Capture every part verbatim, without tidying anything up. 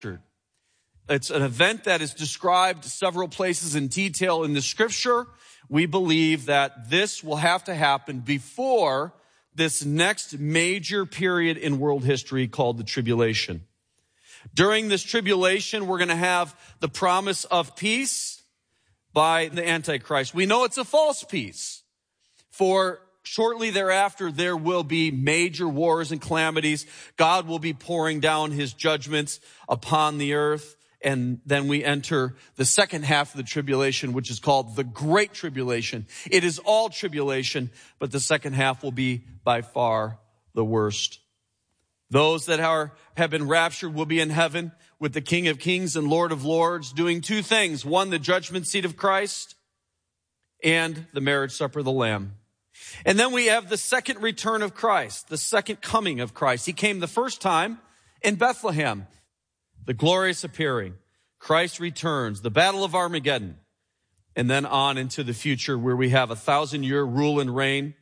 It's an event that is described several places in detail in the scripture. We believe that this will have to happen before this next major period in world history called the tribulation. During this tribulation, we're going to have the promise of peace by the Antichrist. We know it's a false peace, for shortly thereafter, there will be major wars and calamities. God will be pouring down his judgments upon the earth. And then we enter the second half of the tribulation, which is called the Great Tribulation. It is all tribulation, but the second half will be by far the worst. Those that are, have been raptured will be in heaven with the King of Kings and Lord of Lords, doing two things. One, the judgment seat of Christ, and the marriage supper of the Lamb. And then we have the second return of Christ, the second coming of Christ. He came the first time in Bethlehem, the glorious appearing. Christ returns, the battle of Armageddon, and then on into the future where we have a thousand year rule and reign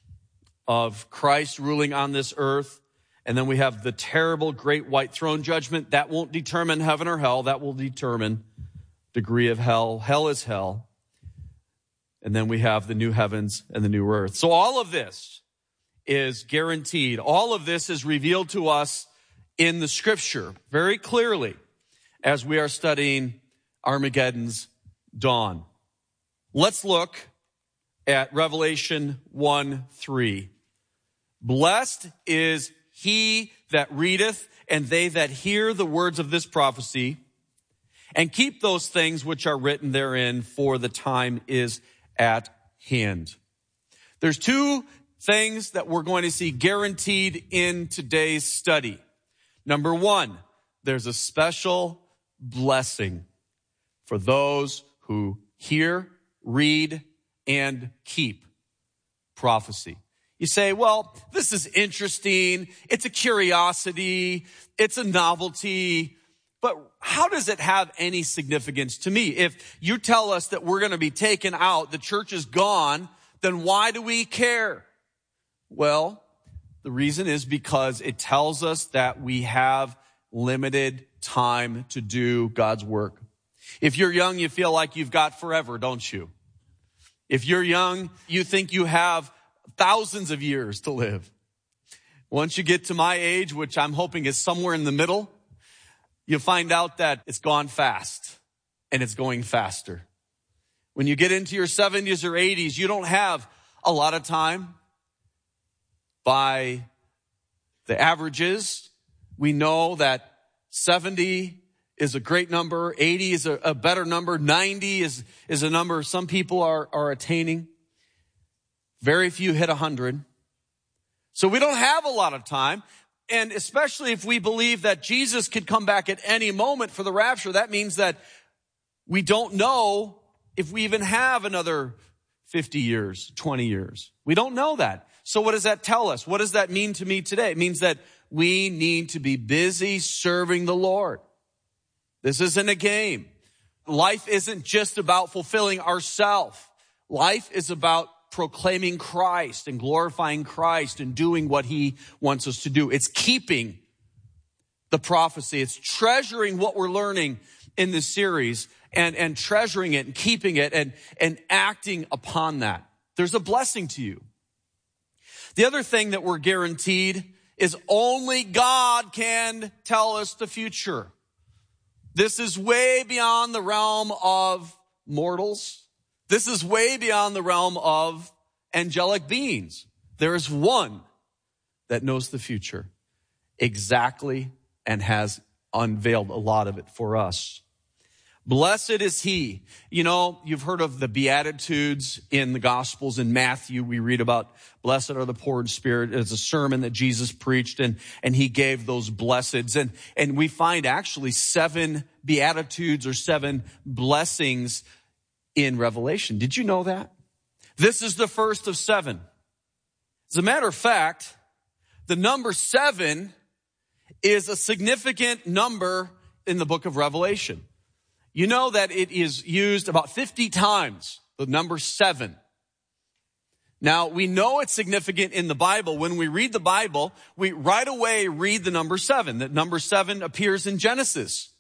of Christ ruling on this earth. And then we have the terrible great white throne judgment. That won't determine heaven or hell. That will determine degree of hell. Hell is hell. And then we have the new heavens and the new earth. So all of this is guaranteed. All of this is revealed to us in the scripture very clearly as we are studying Armageddon's dawn. Let's look at Revelation one three. Blessed is he that readeth, and they that hear the words of this prophecy, and keep those things which are written therein, for the time is at hand. There's two things that we're going to see guaranteed in today's study. Number one, there's a special blessing for those who hear, read, and keep prophecy. You say, well, this is interesting. It's a curiosity. It's a novelty. But how does it have any significance to me? If you tell us that we're going to be taken out, the church is gone, then why do we care? Well, the reason is because it tells us that we have limited time to do God's work. If you're young, you feel like you've got forever, don't you? If you're young, you think you have thousands of years to live. Once you get to my age, which I'm hoping is somewhere in the middle, you find out that it's gone fast and it's going faster. When you get into your seventies or eighties, you don't have a lot of time. By the averages, we know that seventy is a great number, eighty is a, a better number, ninety is, is a number some people are, are attaining. Very few hit one hundred. So we don't have a lot of time. And especially if we believe that Jesus could come back at any moment for the rapture, that means that we don't know if we even have another fifty years, twenty years. We don't know that. So what does that tell us? What does that mean to me today? It means that we need to be busy serving the Lord. This isn't a game. Life isn't just about fulfilling ourselves. Life is about proclaiming Christ and glorifying Christ and doing what he wants us to do. It's keeping the prophecy. It's treasuring what we're learning in this series and, and treasuring it and keeping it and, and acting upon that. There's a blessing to you. The other thing that we're guaranteed is only God can tell us the future. This is way beyond the realm of mortals. This is way beyond the realm of angelic beings. There is one that knows the future exactly and has unveiled a lot of it for us. Blessed is he. You know, you've heard of the Beatitudes in the Gospels. In Matthew, we read about blessed are the poor in spirit. It's a sermon that Jesus preached, and, and he gave those blesseds. And, and we find actually seven Beatitudes or seven blessings in Revelation. Did you know that? This is the first of seven. As a matter of fact, the number seven is a significant number in the book of Revelation. You know that it is used about fifty times, the number seven. Now, we know it's significant in the Bible. When we read the Bible, we right away read the number seven. That number seven appears in Genesis.